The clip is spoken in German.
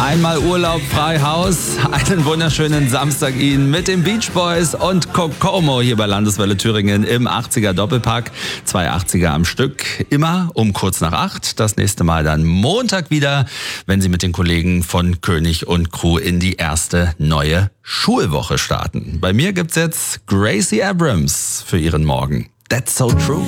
Einmal Urlaub, frei Haus. Einen wunderschönen Samstag Ihnen mit den Beach Boys und Kokomo hier bei Landeswelle Thüringen im 80er Doppelpack. 2 80er am Stück, immer um kurz nach 8. Das nächste Mal dann Montag wieder, wenn Sie mit den Kollegen von König und Crew in die erste neue Schulwoche starten. Bei mir gibt's jetzt Gracie Abrams für Ihren Morgen. That's so true.